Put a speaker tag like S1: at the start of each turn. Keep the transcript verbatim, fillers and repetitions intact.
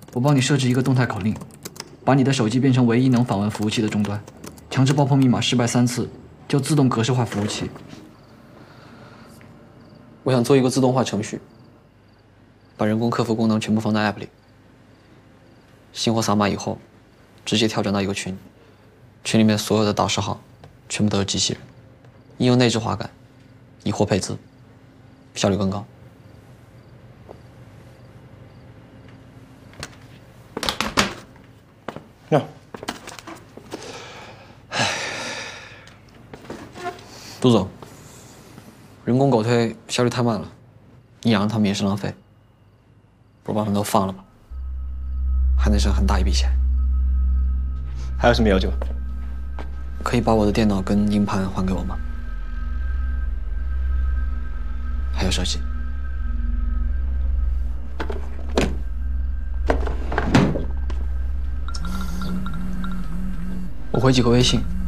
S1: 我帮你设置一个动态口令，把你的手机变成唯一能访问服务器的终端，强制爆破密码失败三次，就自动格式化服务器。我想做一个自动化程序，把人工客服功能全部放在 App 里。新货扫码以后，直接跳转到一个群，群里面所有的导师号，全部都是机器人，应用内置化感，以货配资，效率更高。
S2: 呀，
S1: 唉，杜总，人工狗推效率太慢了，你养着他们也是浪费，不如把他们都放了吧，还能省很大一笔钱。
S2: 还有什么要求？
S1: 可以把我的电脑跟硬盘还给我吗？还有手机。我回几个微信。